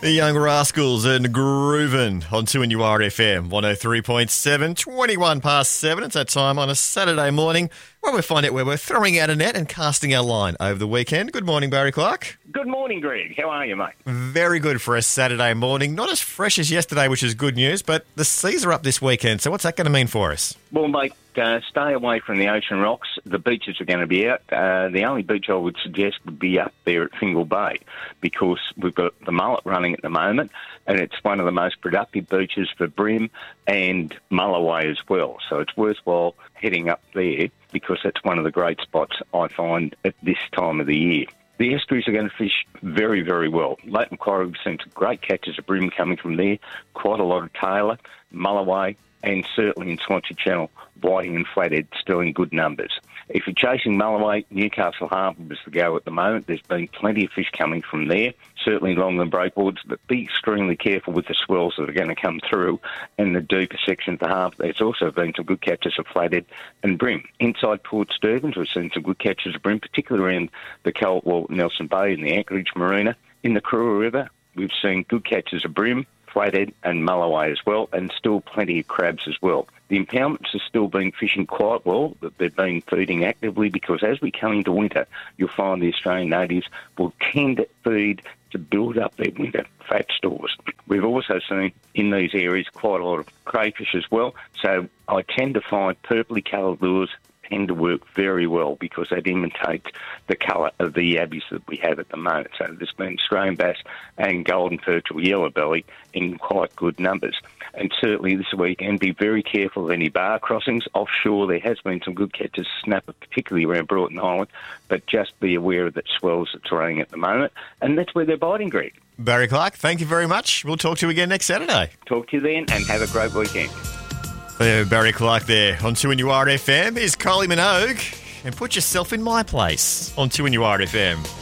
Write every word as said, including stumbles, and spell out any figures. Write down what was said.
The Young Rascals and groovin' on two N U R F M one oh three point seven, twenty-one past seven. It's that time on a Saturday morning where we find out where we're throwing out a net and casting our line over the weekend. Good morning, Barry Clark. Good morning, Greg. How are you, mate? Very good for a Saturday morning. Not as fresh as yesterday, which is good news, but the seas are up this weekend, so what's that going to mean for us? Well, mate, uh, stay away from the ocean rocks. The beaches are going to be out. Uh, the only beach I would suggest would be up there at Fingal Bay because we've got the mullet running at the moment and it's one of the most productive beaches for bream and mulloway as well. So it's worthwhile heading up there because that's one of the great spots I find at this time of the year. The estuaries are going to fish very, very well. Lake Macquarie, we've seen some great catches of bream coming from there, quite a lot of tailor, mulloway, and certainly in Swansea Channel, whiting and flathead still in good numbers. If you're chasing mulloway, Newcastle Harbour is the go at the moment. There's been plenty of fish coming from there, certainly along the breakboards, but be extremely careful with the swells that are going to come through and the deeper section of the harbour. There's also been some good catches of flathead and bream. Inside Port Stephens, we've seen some good catches of bream, particularly around the Caldwell, Nelson Bay and the Anchorage Marina. In the Kooraga River, we've seen good catches of bream, flathead and mulloway as well, and still plenty of crabs as well. The impoundments have still been fishing quite well, but they've been feeding actively because as we come into winter, you'll find the Australian natives will tend to feed to build up their winter fat stores. We've also seen in these areas quite a lot of crayfish as well, so I tend to find purpley coloured lures tend to work very well because that imitates the colour of the yabbies that we have at the moment. So there's been Australian bass and golden perch or yellow belly in quite good numbers. And certainly this weekend, be very careful of any bar crossings. Offshore, there has been some good catches, snapper, particularly around Broughton Island, but just be aware of that swells that's running at the moment. And that's where they're biting, Greg. Barry Clark, thank you very much. We'll talk to you again next Saturday. Talk to you then and have a great weekend. There, Barry Clark there on two N U R F M is Kylie Minogue. And put yourself in my place on two N U R F M.